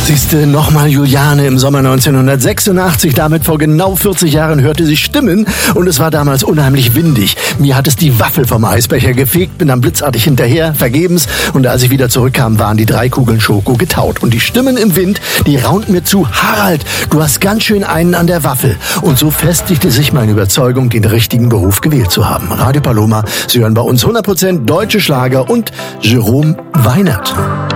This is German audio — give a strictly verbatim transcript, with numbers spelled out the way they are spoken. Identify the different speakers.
Speaker 1: Siehste, nochmal Juliane im Sommer neunzehnhundertsechsundachtzig. Damit vor genau vierzig Jahren hörte sie Stimmen und es war damals unheimlich windig. Mir hat es die Waffel vom Eisbecher gefegt, bin dann blitzartig hinterher, vergebens. Und als ich wieder zurückkam, waren die drei Kugeln Schoko getaut. Und die Stimmen im Wind, die raunten mir zu: Harald, du hast ganz schön einen an der Waffel. Und so festigte sich meine Überzeugung, den richtigen Beruf gewählt zu haben. Radio Paloma, Sie hören bei uns hundert Prozent deutsche Schlager und Jerome Weinert.